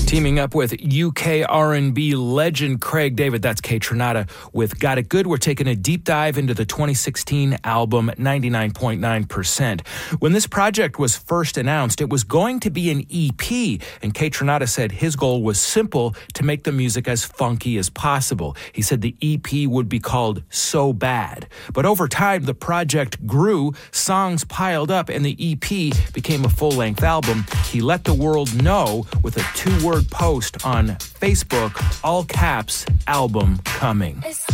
Teaming up with UK R&B legend Craig David, that's Kaytranada, with Got It Good. We're taking a deep dive into the 2016 album 99.9%. When this project was first announced, it was going to be an EP, and Kaytranada said his goal was simple: to make the music as funky as possible. He said the EP would be called So Bad. But over time, the project grew, songs piled up, and the EP became a full-length album. He let the world know with a 2-word post on Facebook, all caps, album coming.